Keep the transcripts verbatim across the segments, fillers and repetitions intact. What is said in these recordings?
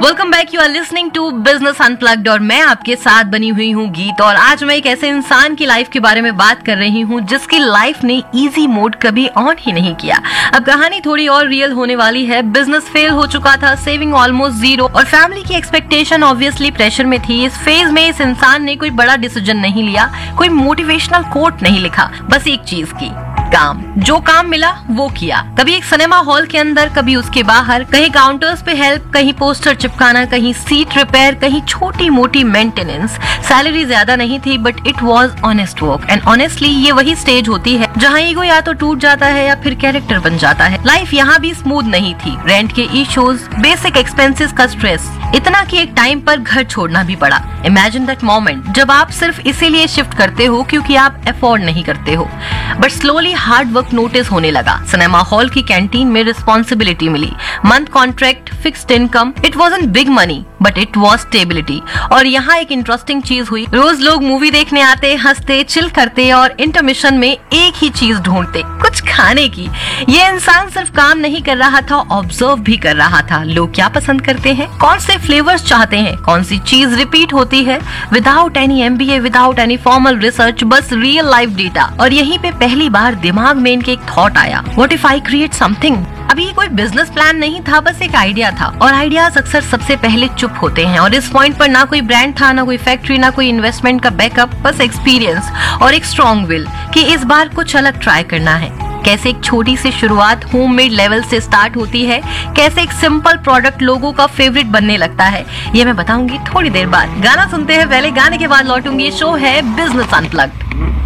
Welcome back, you are listening to business unplugged और मैं आपके साथ बनी हुई हूँ गीत। और आज मैं एक ऐसे इंसान की लाइफ के बारे में बात कर रही हूँ जिसकी लाइफ ने इजी मोड कभी ऑन ही नहीं किया। अब कहानी थोड़ी और रियल होने वाली है। बिजनेस फेल हो चुका था, सेविंग ऑलमोस्ट जीरो और फैमिली की एक्सपेक्टेशन ऑब्वियसली प्रेशर में थी। इस फेज में इस इंसान ने कोई बड़ा डिसीजन नहीं लिया, कोई मोटिवेशनल कोट नहीं लिखा, बस एक चीज की, काम। जो काम मिला वो किया। कभी एक सिनेमा हॉल के अंदर, कभी उसके बाहर, कहीं काउंटर्स पे हेल्प, कहीं पोस्टर चिपकाना, कहीं सीट रिपेयर, कहीं छोटी मोटी मेंटेनेंस। सैलरी ज्यादा नहीं थी but it was honest work and honestly ये वही स्टेज होती है जहाँ ईगो या तो टूट जाता है या फिर कैरेक्टर बन जाता है। लाइफ यहाँ भी स्मूथ नहीं थी। रेंट के इश्यूज, बेसिक एक्सपेंसेस का स्ट्रेस, इतना कि एक टाइम पर घर छोड़ना भी पड़ा। इमेजिन दैट मोमेंट जब आप सिर्फ इसीलिए शिफ्ट करते हो क्योंकि आप अफोर्ड नहीं करते हो। But slowly hard work notice होने लगा। सिनेमा हॉल की कैंटीन में responsibility milli, month contract, fixed income. It wasn't big money but it was stability. और यहाँ एक इंटरेस्टिंग चीज हुई। रोज लोग मूवी देखने आते, हंसते, चिल करते और इंटरमिशन में एक ही चीज ढूंढते, कुछ खाने की। ये इंसान सिर्फ काम नहीं कर रहा था, ऑब्जर्व भी कर रहा था। लोग क्या पसंद करते हैं, कौन से फ्लेवर्स चाहते हैं, कौन सी चीज रिपीट होती है, without any MBA, without any formal research, बस रियल लाइफ डेटा। और यहीं पे पहली बार दिमाग में इनके एक थॉट आया, what if I create something. अभी ये कोई बिजनेस प्लान नहीं था, बस एक आइडिया था। और आइडियाज अक्सर सबसे पहले चुप होते हैं। और इस पॉइंट पर ना कोई ब्रांड था, ना कोई फैक्ट्री, ना कोई इन्वेस्टमेंट का बैकअप, बस एक्सपीरियंस और एक स्ट्रॉन्ग विल कि इस बार कुछ अलग ट्राई करना है। कैसे एक छोटी सी शुरुआत होममेड लेवल से स्टार्ट होती है, कैसे एक सिंपल प्रोडक्ट लोगों का फेवरेट बनने लगता है, ये मैं बताऊंगी थोड़ी देर बाद। गाना सुनते हैं पहले, गाने के बाद लौटूंगी। ये शो है business unplugged.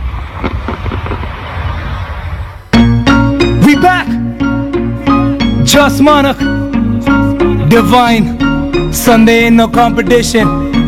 We back, Just Manak, Divine, Sunday ain't no competition.